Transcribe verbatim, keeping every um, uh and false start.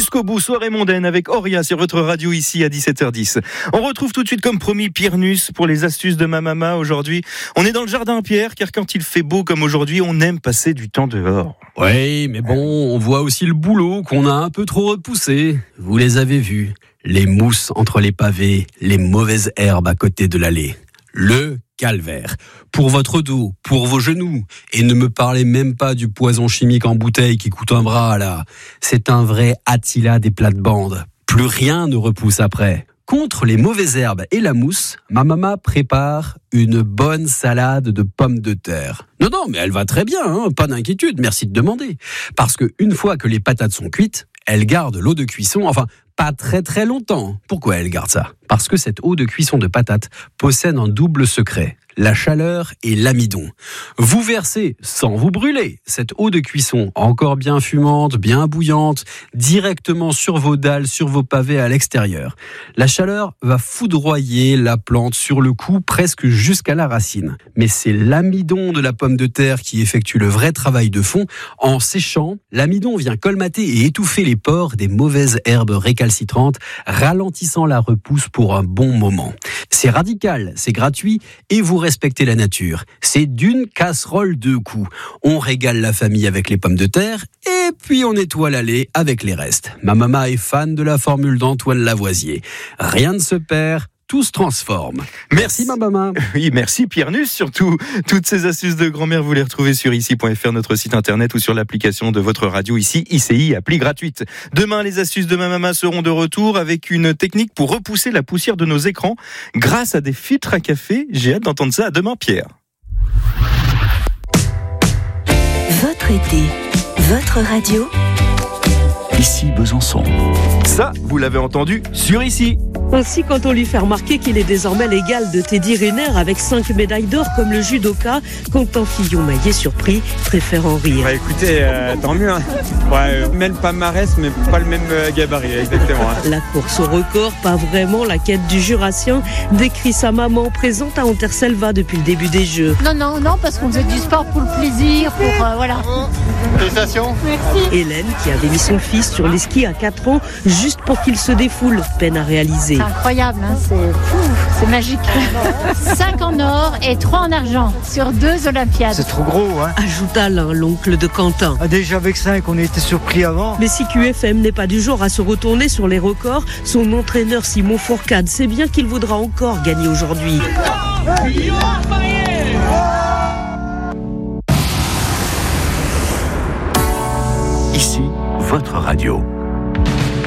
jusqu'au bout, soirée mondaine avec Auria sur votre radio ici à dix-sept heures dix. On retrouve tout de suite comme promis Pierre Nuss pour les astuces de ma maman aujourd'hui. On est dans le jardin Pierre, car quand il fait beau comme aujourd'hui, on aime passer du temps dehors. Oui, mais bon, on voit aussi le boulot qu'on a un peu trop repoussé. Vous les avez vus, les mousses entre les pavés, les mauvaises herbes à côté de l'allée. Le calvaire. Pour votre dos, pour vos genoux. Et ne me parlez même pas du poison chimique en bouteille qui coûte un bras, là. C'est un vrai Attila des plates-bandes. Plus rien ne repousse après. Contre les mauvaises herbes et la mousse, ma maman prépare une bonne salade de pommes de terre. Non, non, mais elle va très bien, hein, pas d'inquiétude, merci de demander. Parce que une fois que les patates sont cuites, elle garde l'eau de cuisson, enfin, pas très très longtemps. Pourquoi elle garde ça ? Parce que cette eau de cuisson de patates possède un double secret, la chaleur et l'amidon. Vous versez, sans vous brûler, cette eau de cuisson encore bien fumante, bien bouillante, directement sur vos dalles, sur vos pavés à l'extérieur. La chaleur va foudroyer la plante sur le coup, presque jusqu'à la racine. Mais c'est l'amidon de la pomme de terre qui effectue le vrai travail de fond. En séchant, l'amidon vient colmater et étouffer les pores des mauvaises herbes récalcitrantes, ralentissant la repousse pour un bon moment. C'est radical, c'est gratuit et vous respectez la nature. C'est d'une casserole deux coups. On régale la famille avec les pommes de terre et puis on nettoie l'allée avec les restes. Ma maman est fan de la formule d'Antoine Lavoisier. Rien ne se perd, tout se transforme. Merci, merci ma maman. Oui, merci Pierre Nuss. Surtout, toutes ces astuces de grand-mère, vous les retrouvez sur ici point f r, notre site internet, ou sur l'application de votre radio ici, I C I, appli gratuite. Demain, les astuces de ma maman seront de retour avec une technique pour repousser la poussière de nos écrans grâce à des filtres à café. J'ai hâte d'entendre ça. À demain, Pierre. Votre été, votre radio. Ici Besançon. Ça, vous l'avez entendu sur ici. Ainsi, quand on lui fait remarquer qu'il est désormais l'égal de Teddy Riner avec cinq médailles d'or comme le judoka, Quentin Fillon-Maillet, surpris, préfère en rire. Bah écoutez, euh, tant mieux. Hein. Ouais, même palmarès, mais pas le même gabarit, exactement. Hein. La course au record, pas vraiment la quête du Jurassien, décrit sa maman présente à Anterselva depuis le début des Jeux. Non, non, non, parce qu'on faisait du sport pour le plaisir, pour... Euh, voilà. Félicitations. Merci. Hélène, qui avait mis son fils sur les skis à quatre ans, juste pour qu'il se défoule, peine à réaliser. C'est incroyable, hein, c'est fou, c'est magique. cinq en or et trois en argent sur deux Olympiades. C'est trop gros, hein. Ajoute Alain, l'oncle de Quentin. Ah, déjà avec cinq, on était surpris avant. Mais si Q F M n'est pas du genre à se retourner sur les records, son entraîneur Simon Fourcade sait bien qu'il voudra encore gagner aujourd'hui. Ici, votre radio.